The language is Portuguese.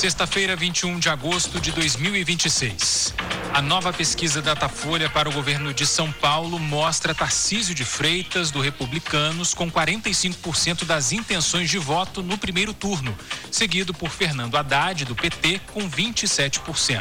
Sexta-feira, 21 de agosto de 2026. A nova pesquisa Datafolha para o governo de São Paulo mostra Tarcísio de Freitas, do Republicanos, com 45% das intenções de voto no primeiro turno, seguido por Fernando Haddad, do PT, com 27%.